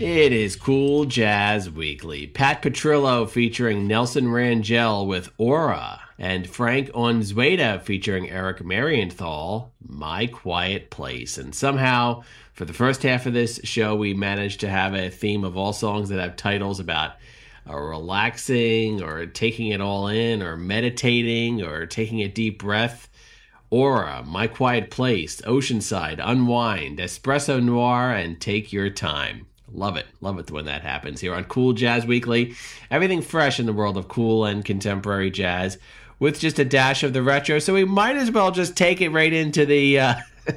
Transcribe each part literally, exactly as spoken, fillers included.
It is Cool Jazz Weekly. Pat Petrillo featuring Nelson Rangel with Aura, and Frank Onzueta featuring Eric Marienthal, My Quiet Place. And somehow, for the first half of this show, we managed to have a theme of all songs that have titles about uh, relaxing or taking it all in or meditating or taking a deep breath. Aura, My Quiet Place, Oceanside, Unwind, Espresso Noir, and Take Your Time. Love it. Love it when that happens here on Cool Jazz Weekly. Everything fresh in the world of cool and contemporary jazz with just a dash of the retro. So we might as well just take it right into the... Uh,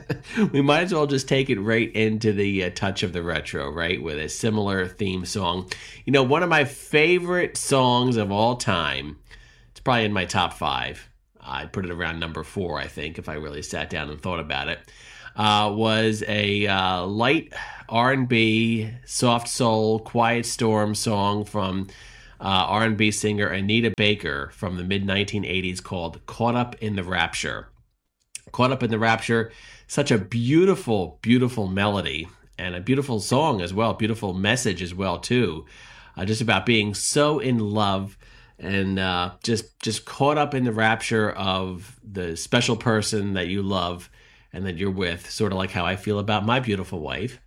we might as well just take it right into the uh, touch of the retro, right? With a similar theme song. You know, one of my favorite songs of all time, it's probably in my top five. I'd put it around number four, I think, if I really sat down and thought about it, uh, was a uh, light R and B, soft soul, quiet storm song from uh, R and B singer Anita Baker from the mid nineteen eighties called Caught Up in the Rapture. Caught Up in the Rapture, such a beautiful, beautiful melody and a beautiful song as well, beautiful message as well, too, uh, just about being so in love and uh, just just caught up in the rapture of the special person that you love and that you're with, sort of like how I feel about my beautiful wife.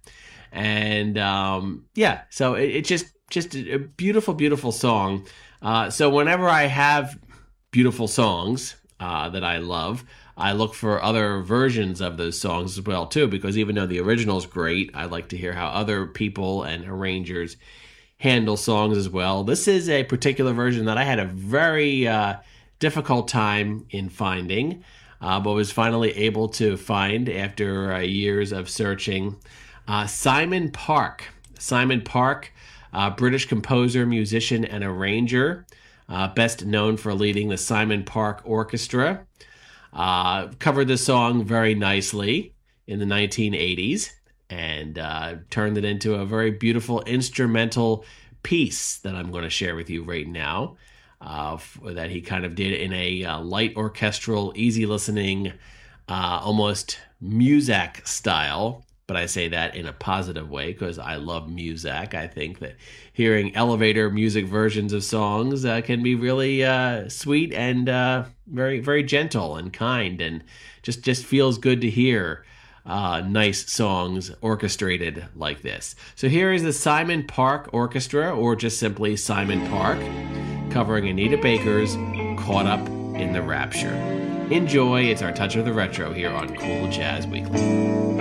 And um, yeah, so it, it's just just a beautiful, beautiful song. Uh, so whenever I have beautiful songs uh, that I love, I look for other versions of those songs as well, too, because even though the original is great, I like to hear how other people and arrangers handle songs as well. This is a particular version that I had a very uh, difficult time in finding, uh, but was finally able to find after uh, years of searching. Uh, Simon Parke. Simon Parke, uh, British composer, musician, and arranger, uh, best known for leading the Simon Parke Orchestra. Uh, covered this song very nicely in the nineteen eighties. And uh, turned it into a very beautiful instrumental piece that I'm going to share with you right now, uh, f- that he kind of did in a uh, light orchestral, easy listening, uh, almost Muzak style. But I say that in a positive way because I love Muzak. I think that hearing elevator music versions of songs uh, can be really uh, sweet and uh, very, very gentle and kind, and just, just feels good to hear Uh, nice songs orchestrated like this. So here is the Simon Parke Orchestra, or just simply Simon Parke, covering Anita Baker's Caught Up in the Rapture. Enjoy. It's our touch of the retro here on Cool Jazz Weekly.